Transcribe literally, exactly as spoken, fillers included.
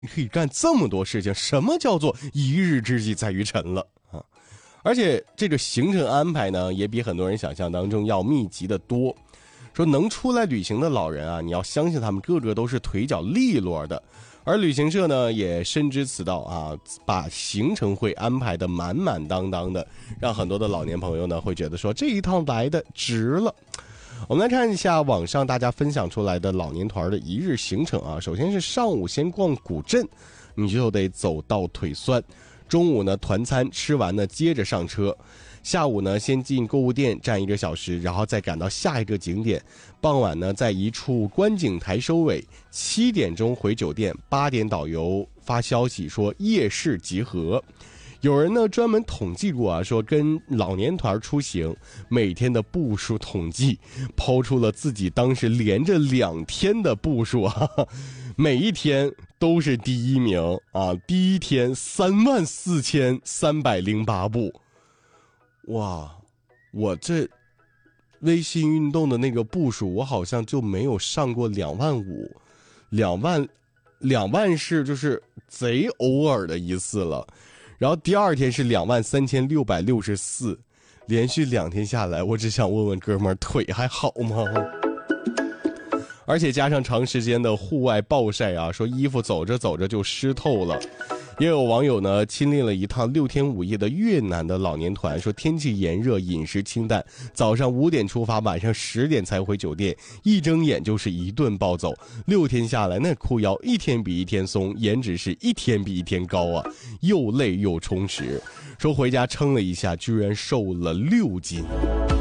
可以干这么多事情，什么叫做一日之计在于晨了啊？而且这个行程安排呢，也比很多人想象当中要密集的多。说能出来旅行的老人啊，你要相信他们个个都是腿脚利落的。而旅行社呢也深知此道啊，把行程会安排的满满当当的，让很多的老年朋友呢会觉得说这一趟来的值了。我们来看一下网上大家分享出来的老年团的一日行程啊。首先是上午先逛古镇，你就得走到腿酸。中午呢团餐吃完呢接着上车。下午呢先进购物店站一个小时，然后再赶到下一个景点。傍晚呢在一处观景台收尾，七点钟回酒店，八点导游发消息说夜市集合。有人呢专门统计过啊，说跟老年团出行每天的步数统计，抛出了自己当时连着两天的步数啊，每一天都是第一名啊！第一天三万四千三百零八步，哇！我这微信运动的那个步数，我好像就没有上过两万五，两万，两万是就是贼偶尔的一次了。然后第二天是两万三千六百六十四，连续两天下来，我只想问问哥们儿，腿还好吗？而且加上长时间的户外暴晒啊，说衣服走着走着就湿透了。也有网友呢亲历了一趟六天五夜的越南的老年团，说天气炎热，饮食清淡，早上五点出发，晚上十点才回酒店，一睁眼就是一顿暴走。六天下来，那裤腰一天比一天松，颜值是一天比一天高啊，又累又充实。说回家称了一下，居然瘦了六斤。